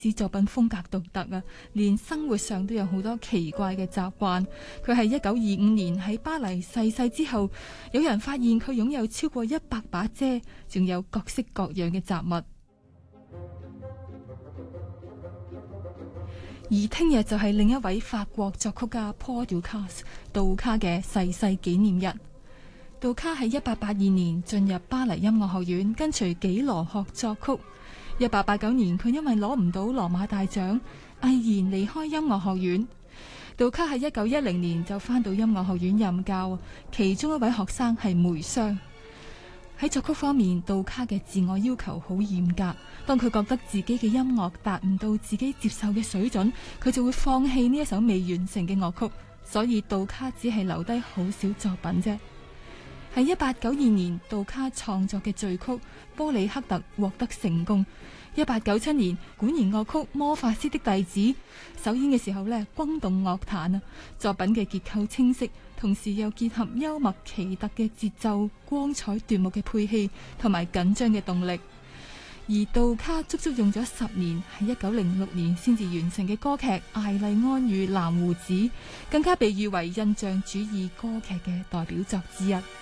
之作品風格獨特啊，連生活上都有好多奇怪嘅習慣。佢係1925年喺巴黎逝世之後，有人發現佢擁有超過100把遮，仲有各式各樣嘅雜物。而聽日就係另一位法國作曲家 Paul Dukas 杜卡嘅逝世紀念日。杜卡喺1882年進入巴黎音樂學院，跟隨紀羅學作曲。1889年，佢因為攞唔到羅馬大獎，毅然離開音樂學院。杜卡喺1910年就返到音樂學院任教，其中一位學生係梅湘。喺作曲方面，杜卡嘅自我要求好嚴格，當佢覺得自己嘅音樂達唔到自己接受嘅水準，佢就會放棄呢一首未完成嘅樂曲，所以杜卡只係留低好少作品啫。喺1892年，杜卡創作嘅序曲《波里克特》獲得成功。1897年，管弦樂曲《魔法師的弟子》首演嘅時候呢，轟動樂壇啊！作品嘅結構清晰，同時又結合幽默奇特嘅節奏、光彩奪目嘅配器同埋緊張嘅動力。而杜卡足足用咗10年，喺1906年先至完成嘅歌劇《艾麗安與藍鬍子》，更加被譽為印象主義歌劇嘅代表作之一。